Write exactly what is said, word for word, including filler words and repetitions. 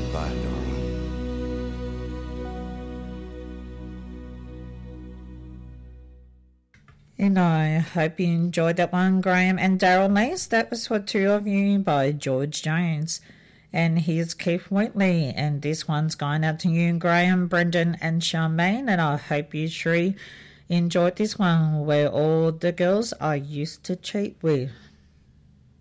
Goodbye, darling. And I hope you enjoyed that one, Graham and Daryl Mace. That was For Two of You by George Jones. And here's Keith Whitley. And this one's going out to you, Graham, Brendan and Charmaine. And I hope you three enjoyed this one, Where All the Girls I Used to Cheat With.